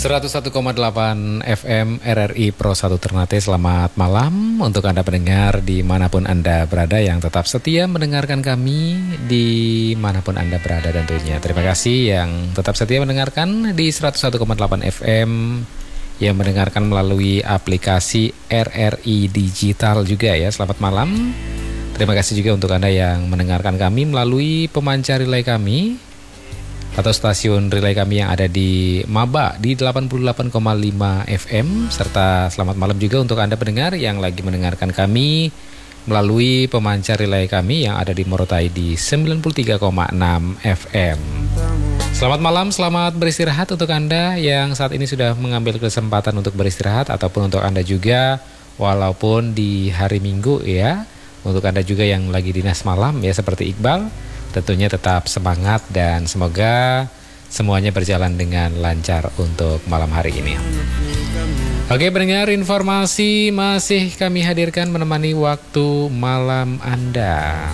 101,8 FM RRI Pro 1 Ternate. Selamat malam untuk Anda pendengar dimanapun Anda berada yang tetap setia mendengarkan kami dimanapun Anda berada tentunya. Terima kasih yang tetap setia mendengarkan di 101,8 FM, yang mendengarkan melalui aplikasi RRI Digital juga ya. Selamat malam. Terima kasih juga untuk Anda yang mendengarkan kami melalui pemancar relay kami atau stasiun relay kami yang ada di Maba di 88,5 FM. Serta selamat malam juga untuk Anda pendengar yang lagi mendengarkan kami melalui pemancar relay kami yang ada di Morotai di 93,6 FM. Selamat malam, selamat beristirahat untuk Anda yang saat ini sudah mengambil kesempatan untuk beristirahat, ataupun untuk Anda juga walaupun di hari Minggu ya. Untuk Anda juga yang lagi dinas malam ya seperti Iqbal, tentunya tetap semangat dan semoga semuanya berjalan dengan lancar untuk malam hari ini. Oke pendengar, informasi masih kami hadirkan menemani waktu malam Anda.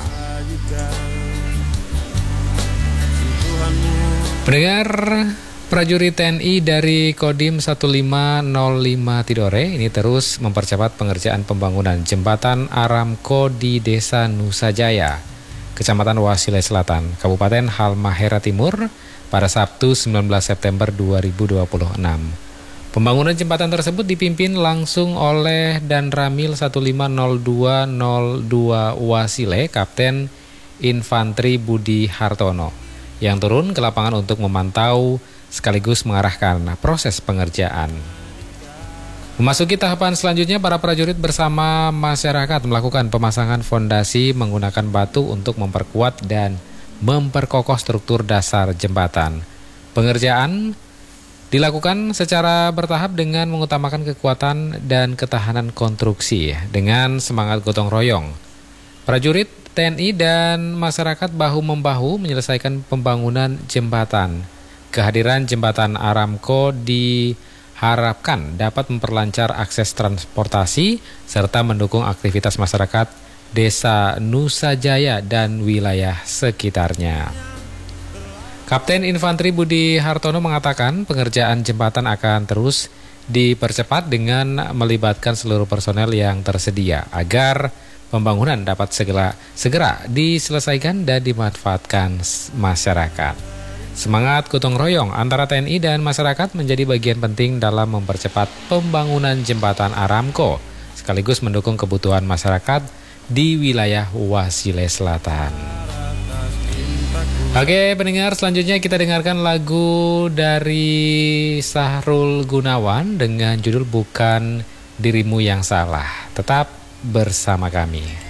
Pendengar, prajurit TNI dari Kodim 1505 Tidore ini terus mempercepat pengerjaan pembangunan jembatan Aramco di Desa Nusa Jaya, Kecamatan Wasile Selatan, Kabupaten Halmahera Timur pada Sabtu 19 September 2026. Pembangunan jembatan tersebut dipimpin langsung oleh Danramil 150202 Wasile, Kapten Infantri Budi Hartono, yang turun ke lapangan untuk memantau sekaligus mengarahkan proses pengerjaan. Memasuki tahapan selanjutnya, para prajurit bersama masyarakat melakukan pemasangan fondasi menggunakan batu untuk memperkuat dan memperkokoh struktur dasar jembatan. Pengerjaan dilakukan secara bertahap dengan mengutamakan kekuatan dan ketahanan konstruksi dengan semangat gotong royong. Prajurit TNI dan masyarakat bahu-membahu menyelesaikan pembangunan jembatan. Kehadiran jembatan Aramco diharapkan dapat memperlancar akses transportasi serta mendukung aktivitas masyarakat Desa Nusa Jaya dan wilayah sekitarnya. Kapten Infantri Budi Hartono mengatakan pengerjaan jembatan akan terus dipercepat dengan melibatkan seluruh personel yang tersedia agar pembangunan dapat segera diselesaikan dan dimanfaatkan masyarakat. Semangat gotong royong antara TNI dan masyarakat menjadi bagian penting dalam mempercepat pembangunan jembatan Aramco, sekaligus mendukung kebutuhan masyarakat di wilayah Wasile Selatan. Oke pendengar, selanjutnya kita dengarkan lagu dari Sahrul Gunawan dengan judul Bukan Dirimu Yang Salah. Tetap bersama kami.